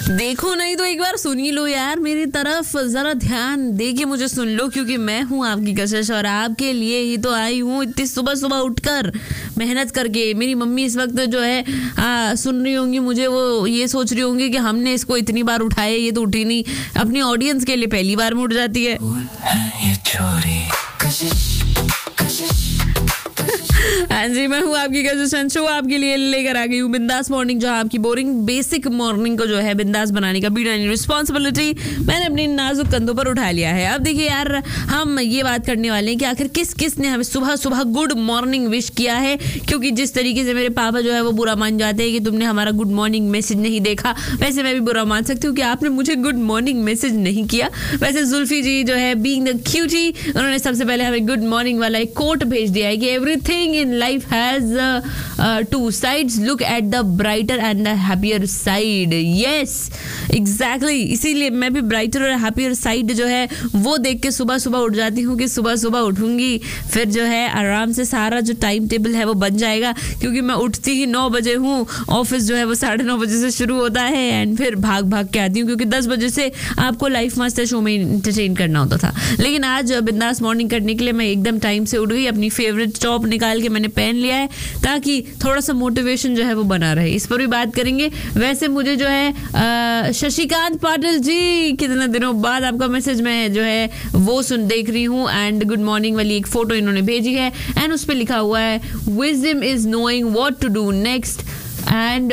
देखो नहीं तो एक बार सुन ही लो यार, मेरी तरफ जरा ध्यान दे के मुझे सुन लो, क्योंकि मैं हूँ आपकी कशिश और आपके लिए ही तो आई हूँ इतनी सुबह सुबह उठकर मेहनत करके। मेरी मम्मी इस वक्त जो है सुन रही होंगी मुझे, वो ये सोच रही होंगी कि हमने इसको इतनी बार उठाया, ये तो उठी नहीं। अपनी ऑडियंस के लिए पहली बार में उठ जाती है। हाँ जी, मैं हूँ आपकी कशिश शो आपके लिए लेकर आ गई हूँ बिंदास मॉर्निंग, जहाँ आपकी बोरिंग बेसिक मॉर्निंग को जो है बिंदास बनाने का बीड़ा रिस्पॉन्सिबिलिटी मैंने अपने नाजुक कंधों पर उठा लिया है। अब देखिए यार, हम ये बात करने वाले हैं कि आखिर किस किस ने हमें सुबह सुबह गुड मॉर्निंग विश किया है। क्योंकि जिस तरीके से मेरे पापा जो है वो बुरा मान जाते हैं कि तुमने हमारा गुड मॉर्निंग मैसेज नहीं देखा, वैसे मैं भी बुरा मान सकती हूँ कि आपने मुझे गुड मॉर्निंग मैसेज नहीं किया। वैसे जुल्फी जी जो है बीइंग द क्यूटी, उन्होंने सबसे पहले हमें गुड मॉर्निंग वाला एक कोट भेज दिया है कि everything in life has two sides, look at the brighter and the happier side. Yes, exactly, इसीलिए मैं भी brighter और happier side जो है वो देख के सुबह सुबह उठ जाती हूँ कि सुबह सुबह उठूंगी, फिर जो है आराम से सारा जो टाइम टेबल है वो बन जाएगा। क्योंकि मैं उठती ही 9 बजे हूँ, ऑफिस जो है वो 9:30 बजे से शुरू होता है एंड फिर भाग भाग के आती हूँ, क्योंकि 10 बजे से आपको लाइफ मास्टर शो में इंटरटेन करना होता था। लेकिन आज बिंदास मॉर्निंग करने के लिए मैं एकदम टाइम से उठ गई, अपनी फेवरेट टॉप निकाल के मैंने पहन लिया है ताकि थोड़ा सा मोटिवेशन जो है वो बना रहे। इस पर भी बात करेंगे। वैसे मुझे जो है शशिकांत पाटिल जी, कितने दिनों बाद आपका मैसेज मैं जो है वो देख रही हूँ एंड गुड मॉर्निंग वाली एक फोटो इन्होंने भेजी है एंड उस पर लिखा हुआ है wisdom is knowing what to do next and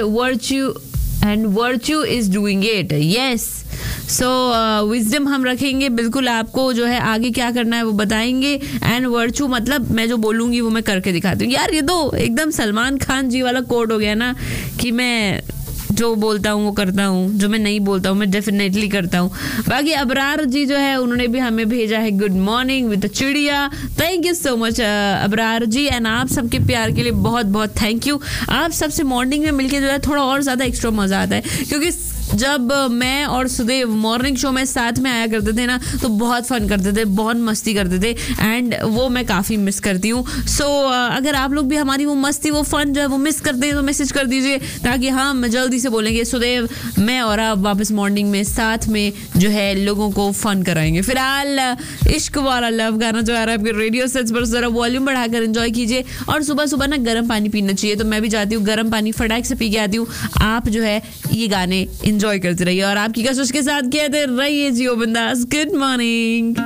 virtue is doing it. Yes, so wisdom हम रखेंगे, बिल्कुल आपको जो है आगे क्या करना है वो बताएंगे। एंड वर्चू मतलब मैं जो बोलूँगी वो मैं करके दिखाती हूँ। यार ये तो एकदम सलमान खान जी वाला कोड हो गया ना, कि मैं जो बोलता हूँ वो करता हूँ, जो मैं नहीं बोलता हूँ मैं डेफिनेटली करता हूँ। बाकी अबरार जी जो है उन्होंने भी हमें भेजा है गुड मॉर्निंग विद चिड़िया। Thank you so much Abrar ji, and आप सबके प्यार के लिए बहुत बहुत थैंक यू। आप सबसे मॉर्निंग में मिलके जो है थोड़ा और ज़्यादा एक्स्ट्रा मज़ा आता है, क्योंकि जब मैं और सुदेव मॉर्निंग शो में साथ में आया करते थे ना तो बहुत फन करते थे, बहुत मस्ती करते थे एंड वो मैं काफ़ी मिस करती हूँ। सो अगर आप लोग भी हमारी वो मस्ती वो फन जो है वो मिस करते हैं तो मैसेज कर दीजिए, ताकि हम जल्दी से बोलेंगे सुदेव मैं और आप वापस मॉर्निंग में साथ में जो है लोगों को फन कराएंगे। फिलहाल इश्क वाला लव गाना जो आ रहा है आपके रेडियो सेट्स पर, जरा वॉल्यूम बढ़ाकर एंजॉय कीजिए। और सुबह सुबह ना गर्म पानी पीना चाहिए, तो मैं भी जाती हूँ गर्म पानी फटाक से पी के आती हूँ। आप जो है ये गाने एंजॉय करते रहिए और आपकी कशिश के साथ कहते रहिए जियो बिंदास। Good morning.